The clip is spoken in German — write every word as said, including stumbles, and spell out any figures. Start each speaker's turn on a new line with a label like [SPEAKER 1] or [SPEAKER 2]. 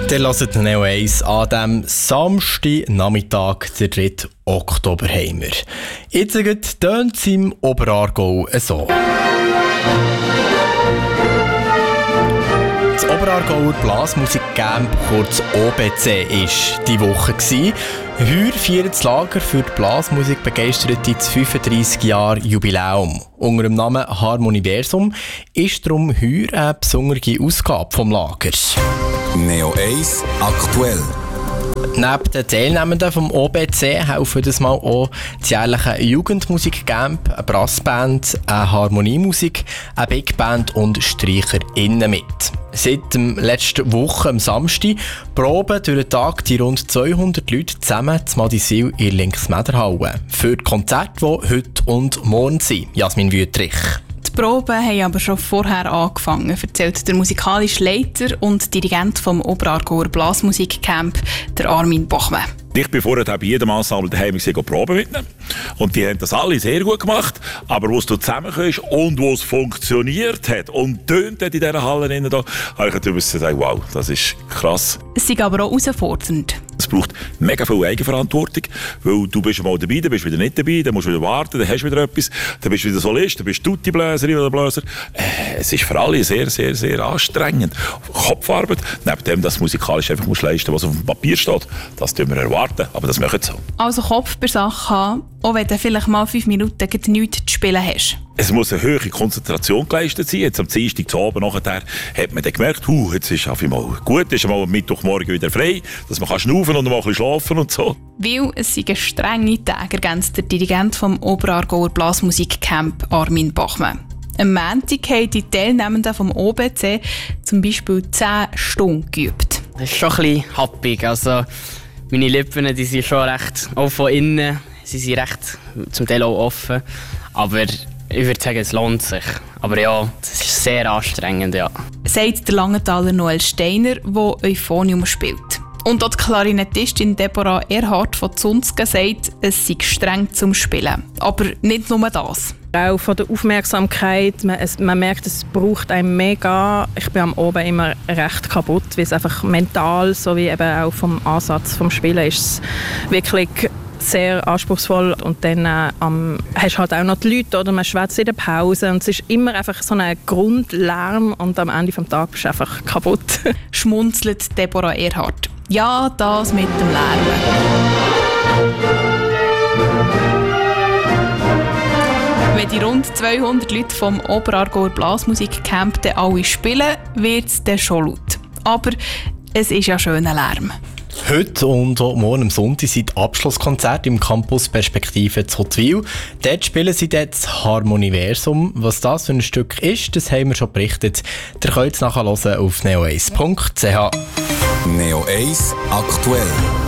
[SPEAKER 1] Ihr hört Neo eins an diesem Samstagnachmittag, der dritte Oktober, haben wir. Jetzt tönt es im Oberaargau so. Das Oberaargauer Blasmusikcamp, kurz O B C, war diese Woche. Heuer feiert das Lager für die Blasmusik begeisterte das fünfunddreissig Jahre Jubiläum. Unter dem Namen Harmoniversum ist darum heuer eine besondere Ausgabe vom Lager.
[SPEAKER 2] Neo eins aktuell.
[SPEAKER 1] Neben den Teilnehmenden vom O B C helfen das mal auch das jährliche Jugendmusikcamp, eine Brassband, eine Harmoniemusik, eine Big Band und StreicherInnen mit. Seit der letzten Woche, am Samstag, proben durch den Tag die rund zweihundert Leute zusammen zu Madisil in Linksmederhalle. Für die Konzerte, die heute und morgen sind. Jasmin Wüttrich.
[SPEAKER 3] Die Proben haben aber schon vorher angefangen, erzählt der musikalische Leiter und Dirigent vom Oberaargauer Blasmusikcamp, der Armin Bachmann.
[SPEAKER 4] Ich bin vorher bei jedem Ensemble daheim Proben mitnehmen. Und die haben das alle sehr gut gemacht. Aber wo du zusammenkommst und wo es funktioniert hat und tönt in dieser Halle, da, habe ich natürlich gesagt, wow, das ist krass.
[SPEAKER 3] Es ist aber auch herausfordernd.
[SPEAKER 4] Es braucht mega viel Eigenverantwortung, weil du bist mal dabei, dann bist du wieder nicht dabei, dann musst du wieder warten, dann hast du wieder etwas, dann bist du wieder Solist, dann bist du Tutti-Bläserin oder Bläser. Äh, es ist für alle sehr, sehr, sehr anstrengend. Kopfarbeit, neben dem, dass du musikalisch einfach musst leisten, was auf dem Papier steht, das tun wir erwarten, aber das machen wir so.
[SPEAKER 3] Also Kopf bei Sache haben, auch wenn du vielleicht mal fünf Minuten nichts zu spielen hast.
[SPEAKER 4] Es muss eine hohe Konzentration geleistet sein. Jetzt am Dienstag zu Abend nachher hat man dann gemerkt, huh, jetzt ist es mal gut, ist mal am Mittwochmorgen wieder frei, dass man kann schnaufen und mal ein bisschen schlafen und so.
[SPEAKER 3] Weil es sind strenge Tage, ergänzt der Dirigent vom Oberaargauer Blasmusikcamp Armin Bachmann. Am Montag haben die Teilnehmenden vom O B C zum Beispiel zehn Stunden geübt.
[SPEAKER 5] Das ist schon ein bisschen happig. Also, meine Lippen die sind schon recht, auch von innen, sie sind recht zum Teil auch offen. Aber ich würde sagen, es lohnt sich. Aber ja, es ist sehr anstrengend, ja.
[SPEAKER 3] Sagt der Langenthaler Noel Steiner, der Euphonium spielt. Und auch die Klarinettistin Deborah Erhardt von Zunzgen sagt, es sei streng zum Spielen. Aber nicht nur das.
[SPEAKER 6] Auch von der Aufmerksamkeit, man, es, man merkt, es braucht einen mega. Ich bin am Oben immer recht kaputt, weil es einfach mental sowie eben auch vom Ansatz vom Spielen ist es wirklich sehr anspruchsvoll. Und dann äh, um, hast du halt auch noch die Leute, oder man schwätzt in der Pause und es ist immer einfach so ein Grundlärm und am Ende des Tages bist du einfach kaputt.
[SPEAKER 3] Schmunzelt Deborah Erhardt. Ja, das mit dem Lärm. Wenn die rund zweihundert Leute vom Oberaargauer Blasmusikcamp dann alle spielen, wird es dann schon laut. Aber es ist ja schöner Lärm.
[SPEAKER 1] Heute und auch morgen am Sonntag sind die Abschlusskonzerte im Campus Perspektive zu Huttwil. Dort spielen sie das Harmoniversum. Was das für ein Stück ist, das haben wir schon berichtet. Ihr könnt es nachhören auf neo eins punkt c h.
[SPEAKER 2] Neo eins aktuell.